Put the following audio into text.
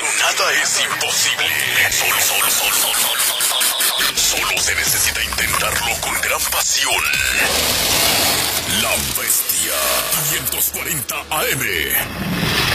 nada es imposible. Solo se necesita intentarlo con gran pasión. La Bestia 540 AM.